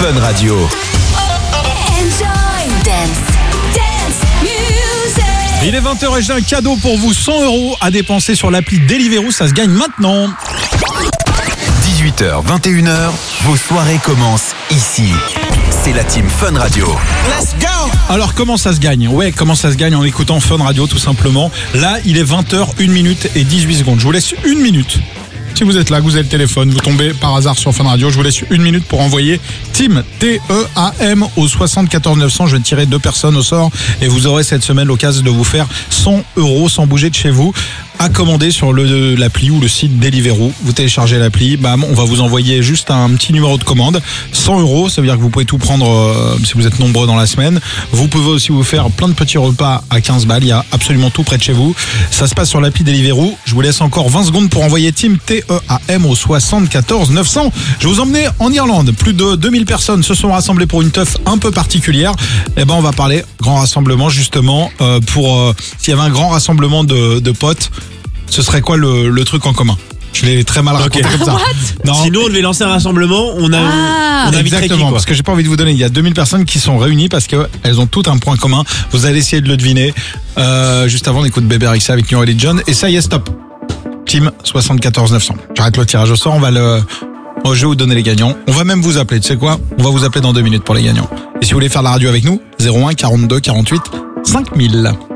Fun Radio. Enjoy dance music. Il est 20h et j'ai un cadeau pour vous, 100 € à dépenser sur l'appli Deliveroo, ça se gagne maintenant. 18h, 21h, vos soirées commencent ici. C'est la team Fun Radio. Let's go! Alors comment ça se gagne ? Ouais, comment ça se gagne en écoutant Fun Radio tout simplement. Là, il est 20h, 1 minute et 18 secondes. Je vous laisse 1 minute. Si vous êtes là, que vous avez le téléphone, vous tombez par hasard sur Fun Radio, je vous laisse 1 minute pour envoyer TEAM, T-E-A-M au 74 900. Je vais tirer 2 personnes au sort et vous aurez cette semaine l'occasion de vous faire 100 € sans bouger de chez vous. À commander sur l'appli ou le site Deliveroo. Vous téléchargez l'appli, bam, on va vous envoyer juste un petit numéro de commande. 100 €, ça veut dire que vous pouvez tout prendre si vous êtes nombreux dans la semaine. Vous pouvez aussi vous faire plein de petits repas à 15 balles. Il y a absolument tout près de chez vous. Ça se passe sur l'appli Deliveroo. Je vous laisse encore 20 secondes pour envoyer TEAM, T-E-A-M au 74 900. Je vais vous emmener en Irlande. Plus de 2000 personnes se sont rassemblées pour une teuf un peu particulière. Et ben, on va parler grand rassemblement justement s'il y avait un grand rassemblement de potes. Ce serait quoi le truc en commun ? Je l'ai très mal raconté comme ça. Non. Sinon, on devait lancer un rassemblement, on inviterait Exactement, qui, parce que j'ai pas envie de vous donner. Il y a 2000 personnes qui sont réunies parce qu'elles ont toutes un point commun. Vous allez essayer de le deviner. Juste avant, on écoute Bébé Rexha avec New Religion. Et ça y est, stop. Team 74 900. J'arrête le tirage au sort. Je vais vous donner les gagnants. On va même vous appeler. Tu sais quoi ? On va vous appeler dans 2 minutes pour les gagnants. Et si vous voulez faire la radio avec nous, 01 42 48 5000.